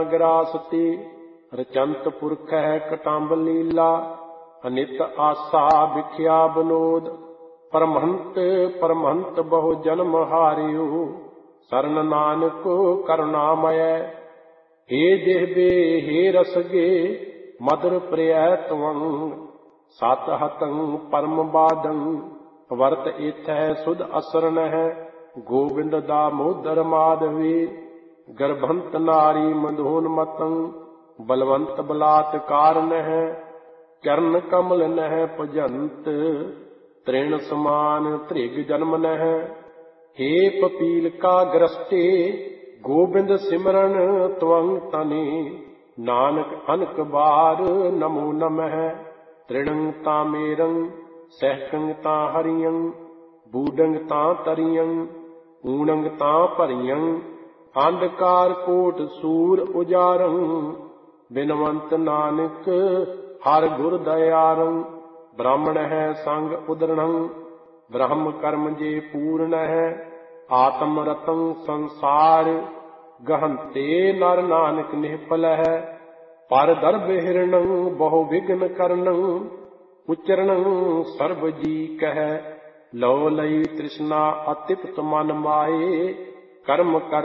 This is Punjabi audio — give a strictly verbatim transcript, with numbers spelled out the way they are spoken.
ਗਰਾਸਤੀ ਰਚੰਤ ਪੁਰਖ ਹੈ ਕਟੰਬ ਲੀਲਾ ਅਨਿਤ ਆਸਾ ਵਿਖਿਆ ਬਨੋਦ ਪਰਮਹੰਤ ਪਰਮਹੰਤ ਬਹੁ ਜਨਮ ਹਾਰਿਓ ਸਰਨ ਨਾਨਕ ਕਰੁਣਾਮਯ हे ਜਿਹਬੇ हे ਰਸਗੇ ਮਦਰ ਪ੍ਰਿਯ ਤਵੰ ਸਤ ਹਤੰ ਪਰਮ ਬਾਦੰ ਵਰਤ ਇਥੈ ਸੁਧ ਅਸਰਨ ਹੈ ਗੋਬਿੰਦ ਦਾਮੋਦਰ ਮਾਧਵੀ ਗਰਭੰਤ ਨਾਰੀ ਮਧੋਨ ਮਤੰ ਬਲਵੰਤ ਬਲਾਤਕਾਰ ਨਹਿ ਚਰਨ ਕਮਲ ਨਹਿ ਭਜੰਤ ਤ੍ਰਿਣ ਸਮਾਨ ਧ੍ਰਿਗ ਜਨਮ ਨਹਿ हे ਪਪੀਲ ਕਾ ਗ੍ਰਸਟੇ ਗੋਬਿੰਦ ਸਿਮਰਨ ਤਵੰ ਤਨੇ ਨਾਨਕ ਅਨਕ ਬਾਰ ਨਮੋ ਨਮਹਿ ਤ੍ਰਿਣੰ ਤਾਮੇਰੰ ਸਹਿਕੰ ਤਾ ਹਰਿਯੰ ਬੂਡੰਗ ਤਾ ਤਰਿਯੰ ਊਣੰਗ ਤਾ ਭਰਿਯੰ ਅੰਧਕਾਰ ਕੋਟ ਸੂਰ ਉਜਾਰੰ ਬਿਨਵੰਤ ਨਾਨਕ ਹਰ ਗੁਰ ਦਇਆਰੰ ਬ੍ਰਾਹਮਣ ਹੈ ਸੰਗ ਉਦਰਣੰ ਬ੍ਰਹਮ ਕਰਮ ਜੇ ਪੂਰਨ ਹੈ ਆਤਮ ਰਤੰ ਸੰਸਾਰ ਗਹੰਤੇ ਨਰ ਨਾਨਕ ਨਿਹਪਲ ਹੈ ਪਰ ਦਰਬ ਹਿਰਣੰ ਬਹੁ ਵਿਗਨ ਕਰਨੰ ਉਚਰਣੰ ਸਰਬ ਜੀ ਕਹਿ ਲਉ ਲਈ ਤ੍ਰਿਸ਼ਨਾ ਅਤਿਪਤ ਮਨ ਮਾਏ ਕਰਮ ਕਰ